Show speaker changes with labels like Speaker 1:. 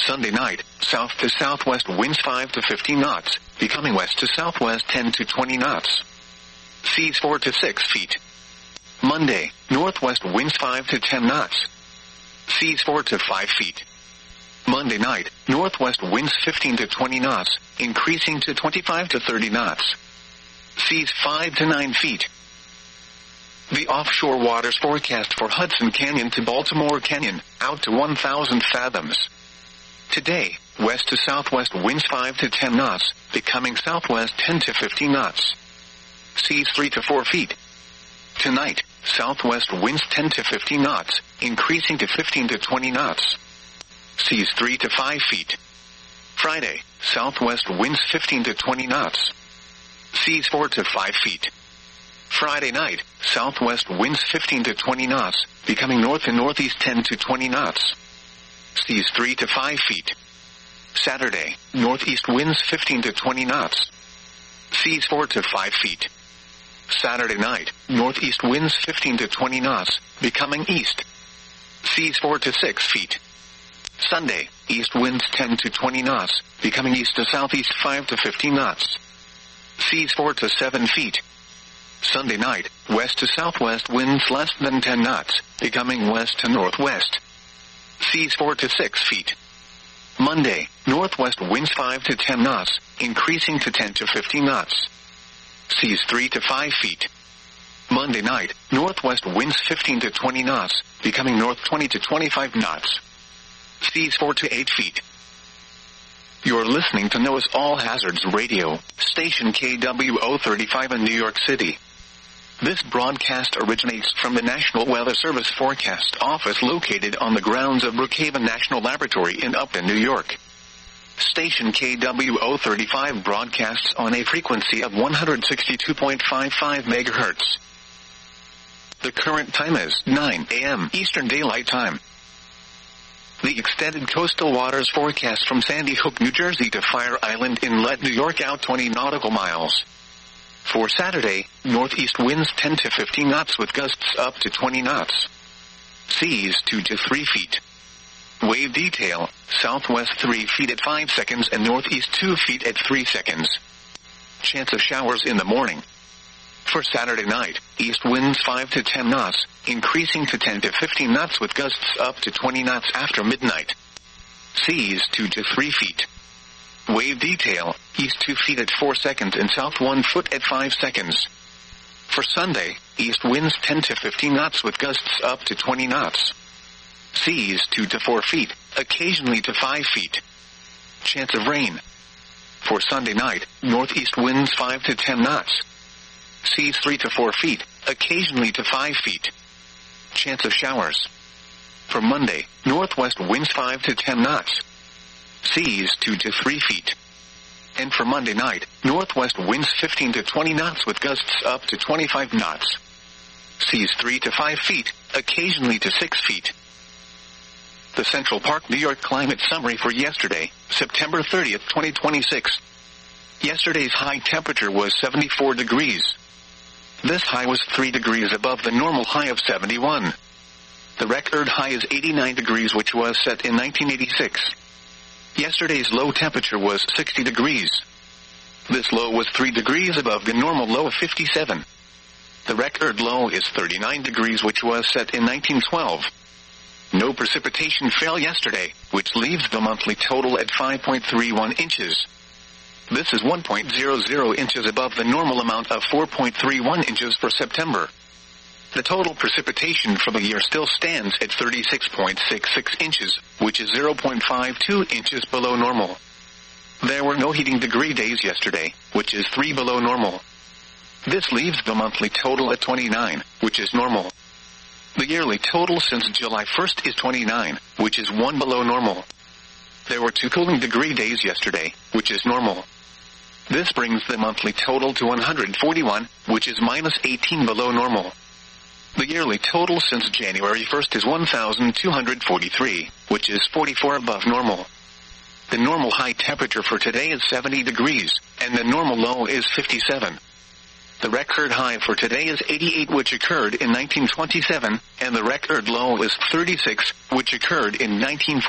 Speaker 1: Sunday night, south to southwest winds 5 to 15 knots, becoming west to southwest 10 to 20 knots. Seas 4 to 6 feet. Monday, northwest winds 5 to 10 knots. Seas 4 to 5 feet. Monday night, northwest winds 15 to 20 knots, increasing to 25 to 30 knots. Seas 5 to 9 feet. The offshore waters forecast for Hudson Canyon to Baltimore Canyon, out to 1,000 fathoms. Today, west to southwest winds 5 to 10 knots, becoming southwest 10 to 15 knots. Seas 3 to 4 feet. Tonight, southwest winds 10 to 15 knots, increasing to 15 to 20 knots. Seas 3 to 5 feet. Friday, southwest winds 15 to 20 knots. Seas 4 to 5 feet. Friday night, southwest winds 15 to 20 knots, becoming north and northeast 10 to 20 knots. Seas 3 to 5 feet. Saturday, northeast winds 15 to 20 knots. Seas 4 to 5 feet. Saturday night, northeast winds 15 to 20 knots, becoming east. Seas 4 to 6 feet. Sunday, east winds 10 to 20 knots, becoming east to southeast 5 to 15 knots. Seas 4 to 7 feet. Sunday night, west to southwest winds less than 10 knots, becoming west to northwest. Seas 4 to 6 feet. Monday, northwest winds 5 to 10 knots, increasing to 10 to 15 knots. Seas 3 to 5 feet. Monday night, northwest winds 15 to 20 knots, becoming north 20 to 25 knots. Seas 4 to 8 feet. You're listening to NOAA's All Hazards Radio, station KWO35 in New York City. This broadcast originates from the National Weather Service Forecast Office located on the grounds of Brookhaven National Laboratory in Upton, New York. Station KWO35 broadcasts on a frequency of 162.55 MHz. The current time is 9 a.m. Eastern Daylight Time. The extended coastal waters forecast from Sandy Hook, New Jersey to Fire Island Inlet, New York out 20 nautical miles. For Saturday, northeast winds 10 to 15 knots with gusts up to 20 knots. Seas 2 to 3 feet. Wave detail, southwest 3 feet at 5 seconds and northeast 2 feet at 3 seconds. Chance of showers in the morning. For Saturday night, east winds 5 to 10 knots, increasing to 10 to 15 knots with gusts up to 20 knots after midnight. Seas 2 to 3 feet. Wave detail, east 2 feet at 4 seconds and south 1 foot at 5 seconds. For Sunday, east winds 10 to 15 knots with gusts up to 20 knots. Seas 2 to 4 feet, occasionally to 5 feet. Chance of rain. For Sunday night, northeast winds 5 to 10 knots. Seas 3 to 4 feet, occasionally to 5 feet. Chance of showers. For Monday, northwest winds 5 to 10 knots. Seas 2 to 3 feet. And for Monday night, northwest winds 15 to 20 knots with gusts up to 25 knots. Seas 3 to 5 feet, occasionally to 6 feet. The Central Park, New York climate summary for yesterday, September 30th, 2026. Yesterday's high temperature was 74 degrees. This high was 3 degrees above the normal high of 71. The record high is 89 degrees, which was set in 1986. Yesterday's low temperature was 60 degrees. This low was 3 degrees above the normal low of 57. The record low is 39 degrees, which was set in 1912. No precipitation fell yesterday, which leaves the monthly total at 5.31 inches. This is 1.00 inches above the normal amount of 4.31 inches for September. The total precipitation for the year still stands at 36.66 inches, which is 0.52 inches below normal. There were no heating degree days yesterday, which is 3 below normal. This leaves the monthly total at 29, which is normal. The yearly total since July 1st is 29, which is 1 below normal. There were 2 cooling degree days yesterday, which is normal. This brings the monthly total to 141, which is minus 18 below normal. The yearly total since January 1st is 1,243, which is 44 above normal. The normal high temperature for today is 70 degrees, and the normal low is 57. The record high for today is 88, which occurred in 1927, and the record low is 36, which occurred in 1940.